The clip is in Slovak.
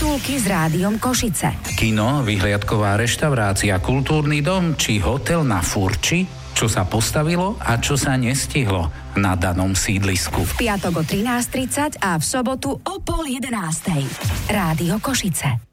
Titulky s Rádiom Košice. Kino, vyhliadková reštaurácia, kultúrny dom či hotel na Furči? Čo sa postavilo a čo sa nestihlo na danom sídlisku. V piatok o 13:30 a v sobotu o 10:30. Rádio Košice.